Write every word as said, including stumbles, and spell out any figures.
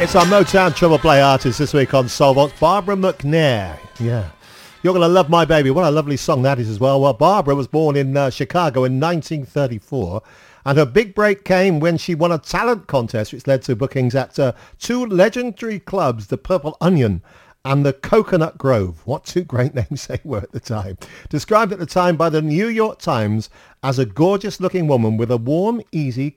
It's our Motown Trouble Play artist this week on Soulbox, Barbara McNair. Yeah. You're going to love my baby. What a lovely song that is as well. Well, Barbara was born in uh, Chicago in nineteen thirty-four, and her big break came when she won a talent contest, which led to bookings at uh, two legendary clubs, the Purple Onion and the Coconut Grove. What two great names they were at the time. Described at the time by the New York Times as a gorgeous-looking woman with a warm, easy,